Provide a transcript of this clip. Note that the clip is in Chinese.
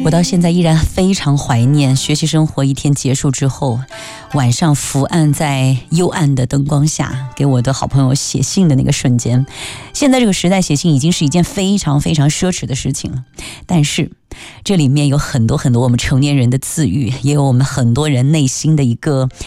我到现在依然非常怀念学习生活一天结束之后，晚上伏案在幽暗的灯光下给我的好朋友写信的那个瞬间。现在这个时代写信已经是一件非常非常奢侈的事情了，但是这里面有很多很多我们成年人的自愈，也有我们很多人内心的一个